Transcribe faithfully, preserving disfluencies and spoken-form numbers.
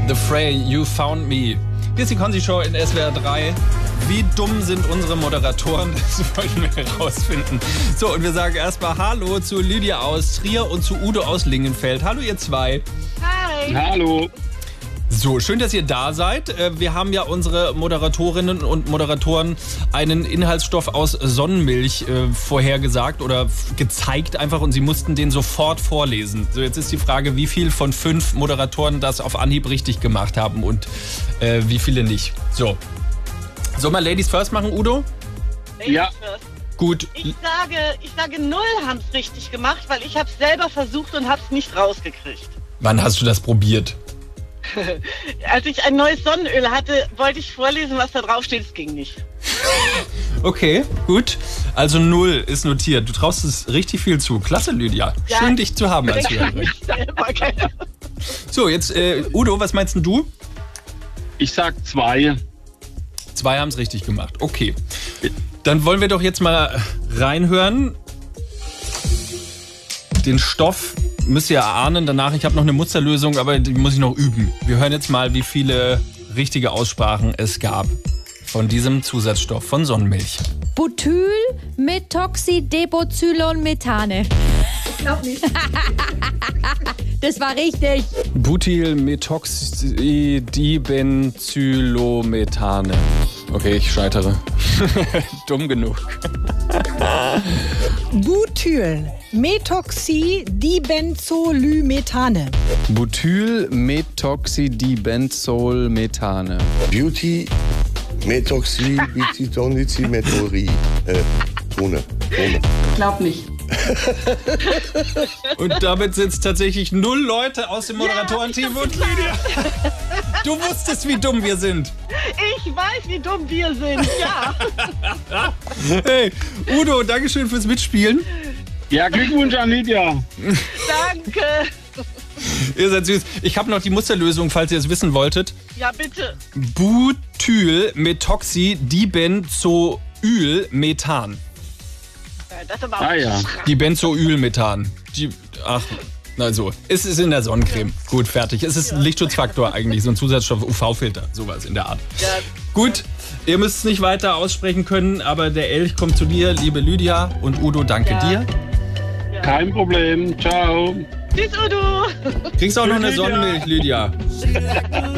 The Fray, You Found Me. Hier ist die Konzi-Show in S W R drei. Wie dumm sind unsere Moderatoren? Das wollten wir herausfinden. So, und wir sagen erstmal Hallo zu Lydia aus Trier und zu Udo aus Lingenfeld. Hallo ihr zwei. Hi. Hallo. So, schön, dass ihr da seid. Wir haben ja unsere Moderatorinnen und Moderatoren einen Inhaltsstoff aus Sonnenmilch äh, vorhergesagt oder gezeigt einfach und sie mussten den sofort vorlesen. So, jetzt ist die Frage, wie viel von fünf Moderatoren das auf Anhieb richtig gemacht haben und äh, wie viele nicht. So. Sollen wir Ladies First machen, Udo? Ladies Ja. first. Gut. Ich sage, ich sage null haben es richtig gemacht, weil ich habe es selber versucht und habe es nicht rausgekriegt. Wann hast du das probiert? Als ich ein neues Sonnenöl hatte, wollte ich vorlesen, was da drauf steht. Es ging nicht. Okay, gut. Also null ist notiert. Du traust es richtig viel zu. Klasse, Lydia. Ja, Schön, dich zu haben als Ich Hörerin. mich selber kennen. So, jetzt äh, Udo, was meinst denn du? Ich sag zwei. Zwei haben es richtig gemacht. Okay. Dann wollen wir doch jetzt mal reinhören. Den Stoff müsst ihr erahnen. Danach, ich habe noch eine Musterlösung, aber die muss ich noch üben. Wir hören jetzt mal, wie viele richtige Aussprachen es gab von diesem Zusatzstoff von Sonnenmilch. Butylmethoxydebozylonmethane. Ich glaube nicht. Das war richtig. Butylmethoxydibenzylomethane. Okay, ich scheitere. Dumm genug. Butylmethoxydibenzolymethane. Butylmethoxydibenzolmethane. Beauty Methoxybenzolmethane. Äh, Tone. Tone. Glaub nicht. Und damit sind es tatsächlich null Leute aus dem Moderatorenteam und Lydia. Du wusstest, wie dumm wir sind. Ich weiß, wie dumm wir sind. Ja. Hey, Udo, Dankeschön fürs Mitspielen. Ja, Glückwunsch an Lydia. Danke. Ihr seid süß. Ich habe noch die Musterlösung, falls ihr es wissen wolltet. Ja, bitte. Butylmethoxydibenzolmethan. Das ist aber Ah, auch ja. Dibenzoylmethan. Die, ach, na so. Es ist in der Sonnencreme. Gut, fertig. Es ist ein Lichtschutzfaktor eigentlich, so ein Zusatzstoff, U V-Filter, sowas in der Art. Ja. Gut, ihr müsst es nicht weiter aussprechen können, aber der Elch kommt zu dir, liebe Lydia. Und Udo, danke Ja. dir. Kein Problem. Ciao. Tschüss, Udo. Kriegst auch noch eine Lydia. Sonnenmilch, Lydia.